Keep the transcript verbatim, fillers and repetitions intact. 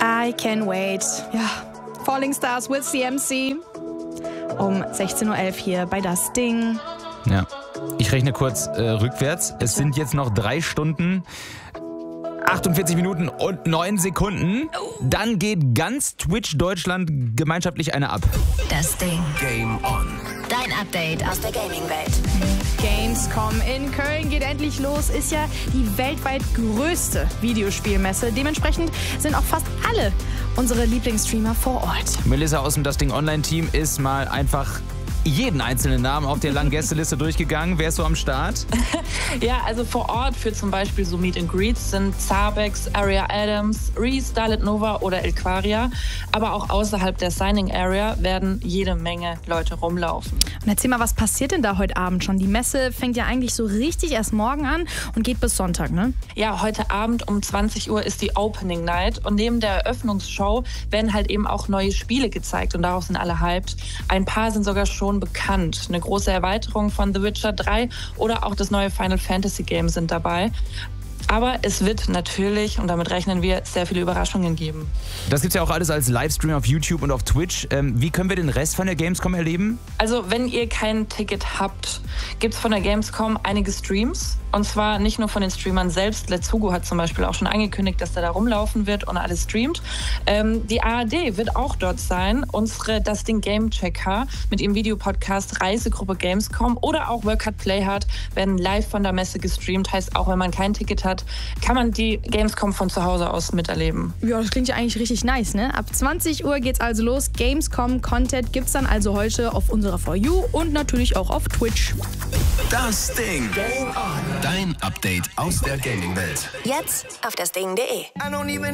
I Can Wait. Ja, Falling Stars with C M C. Um sechzehn Uhr elf hier bei Das Ding. Ja, ich rechne kurz äh, rückwärts. Es sind jetzt noch drei Stunden, achtundvierzig Minuten und neun Sekunden. Dann geht ganz Twitch Deutschland gemeinschaftlich eine ab. Das Ding. Game on. Dein Update aus der Gaming-Welt. Gamescom in Köln geht endlich los. Ist ja die weltweit größte Videospielmesse. Dementsprechend sind auch fast alle unsere Lieblingsstreamer vor Ort. Melissa aus dem Das Ding Online-Team ist mal einfach jeden einzelnen Namen auf der langen Gästeliste durchgegangen. Wer ist so am Start? Ja, also vor Ort für zum Beispiel so Meet and Greets sind Zabex, Aria Adams, Reese, Starlet Nova oder Elquaria. Aber auch außerhalb der Signing Area werden jede Menge Leute rumlaufen. Und erzähl mal, was passiert denn da heute Abend schon? Die Messe fängt ja eigentlich so richtig erst morgen an und geht bis Sonntag, ne? Ja, heute Abend um zwanzig Uhr ist die Opening Night und neben der Eröffnungsshow werden halt eben auch neue Spiele gezeigt und darauf sind alle hyped. Ein paar sind sogar schon bekannt. Eine große Erweiterung von The Witcher drei oder auch das neue Final Fantasy Game sind dabei. Aber es wird natürlich, und damit rechnen wir, sehr viele Überraschungen geben. Das gibt's ja auch alles als Livestream auf YouTube und auf Twitch. Ähm, wie können wir den Rest von der Gamescom erleben? Also wenn ihr kein Ticket habt, gibt's von der Gamescom einige Streams. Und zwar nicht nur von den Streamern selbst. Let's-Hugo hat zum Beispiel auch schon angekündigt, dass er da rumlaufen wird und alles streamt. Ähm, die A R D wird auch dort sein. Unsere Das Ding Game Checker mit ihrem Videopodcast Reisegruppe Gamescom oder auch Work Hard Play Hard werden live von der Messe gestreamt. Heißt, auch wenn man kein Ticket hat, kann man die Gamescom von zu Hause aus miterleben. Ja, das klingt ja eigentlich richtig nice, ne? Ab zwanzig Uhr geht's also los. Gamescom-Content gibt's dann also heute auf unserer For You und natürlich auch auf Twitch. Das Ding. Game on. Dein Update aus der Gaming-Welt. Jetzt auf das Ding punkt de.